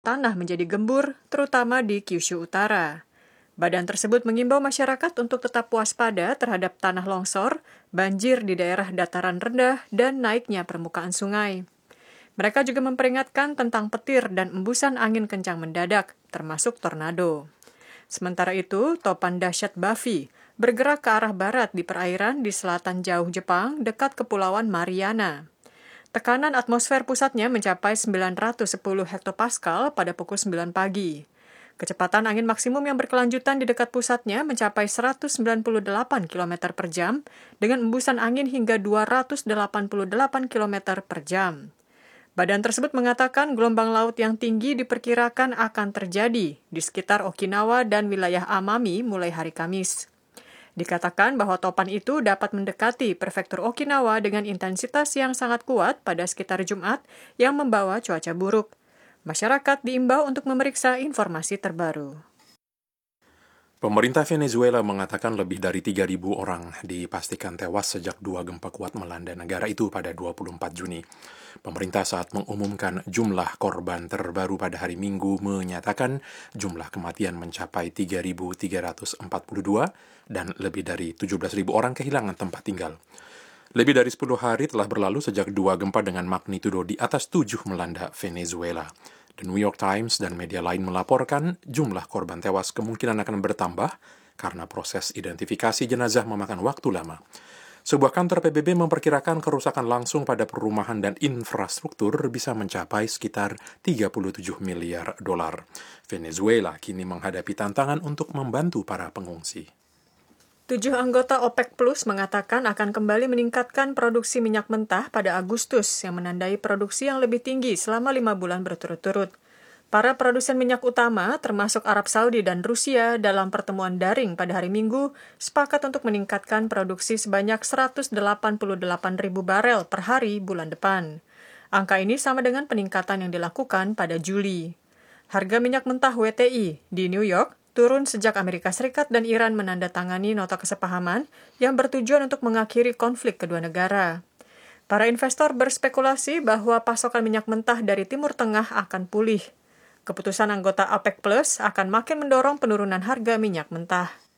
tanah menjadi gembur, terutama di Kyushu Utara. Badan tersebut mengimbau masyarakat untuk tetap waspada terhadap tanah longsor, banjir di daerah dataran rendah, dan naiknya permukaan sungai. Mereka juga memperingatkan tentang petir dan embusan angin kencang mendadak, termasuk tornado. Sementara itu, topan dahsyat Bafi bergerak ke arah barat di perairan di selatan jauh Jepang dekat Kepulauan Mariana. Tekanan atmosfer pusatnya mencapai 910 hektopascal pada pukul 9 pagi. Kecepatan angin maksimum yang berkelanjutan di dekat pusatnya mencapai 198 km per jam dengan embusan angin hingga 288 km per jam. Badan tersebut mengatakan gelombang laut yang tinggi diperkirakan akan terjadi di sekitar Okinawa dan wilayah Amami mulai hari Kamis. Dikatakan bahwa topan itu dapat mendekati prefektur Okinawa dengan intensitas yang sangat kuat pada sekitar Jumat yang membawa cuaca buruk. Masyarakat diimbau untuk memeriksa informasi terbaru. Pemerintah Venezuela mengatakan lebih dari 3.000 orang dipastikan tewas sejak 2 gempa kuat melanda negara itu pada 24 Juni. Pemerintah saat mengumumkan jumlah korban terbaru pada hari Minggu menyatakan jumlah kematian mencapai 3.342 dan lebih dari 17.000 orang kehilangan tempat tinggal. Lebih dari 10 hari telah berlalu sejak 2 gempa dengan magnitudo di atas 7 melanda Venezuela. The New York Times dan media lain melaporkan jumlah korban tewas kemungkinan akan bertambah karena proses identifikasi jenazah memakan waktu lama. Sebuah kantor PBB memperkirakan kerusakan langsung pada perumahan dan infrastruktur bisa mencapai sekitar 37 miliar dolar. Venezuela kini menghadapi tantangan untuk membantu para pengungsi. 7 anggota OPEC Plus mengatakan akan kembali meningkatkan produksi minyak mentah pada Agustus yang menandai produksi yang lebih tinggi selama 5 bulan berturut-turut. Para produsen minyak utama, termasuk Arab Saudi dan Rusia, dalam pertemuan daring pada hari Minggu, sepakat untuk meningkatkan produksi sebanyak 188.000 barel per hari bulan depan. Angka ini sama dengan peningkatan yang dilakukan pada Juli. Harga minyak mentah WTI di New York turun sejak Amerika Serikat dan Iran menandatangani nota kesepahaman yang bertujuan untuk mengakhiri konflik kedua negara. Para investor berspekulasi bahwa pasokan minyak mentah dari Timur Tengah akan pulih. Keputusan anggota OPEC Plus akan makin mendorong penurunan harga minyak mentah.